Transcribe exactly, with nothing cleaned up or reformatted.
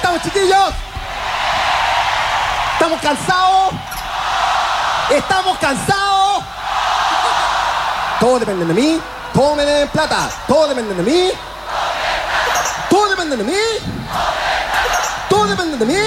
estamos, chiquillos? ¿Estamos cansados? ¿Estamos cansados? Todos dependen de mí. Todos me deben plata. Todos dependen de mí. Todos dependen de mí. Todos dependen de mí.